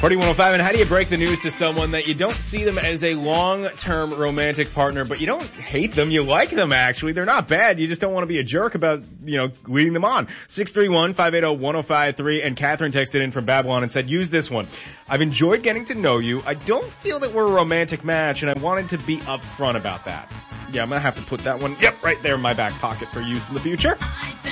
Party 105, and how do you break the news to someone that you don't see them as a long-term romantic partner, but you don't hate them, you like them actually. They're not bad, you just don't want to be a jerk about, leading them on. 631-580-1053, and Catherine texted in from Babylon and said, use this one. I've enjoyed getting to know you. I don't feel that we're a romantic match, and I wanted to be upfront about that. Yeah, I'm gonna have to put that one, right there in my back pocket for use in the future.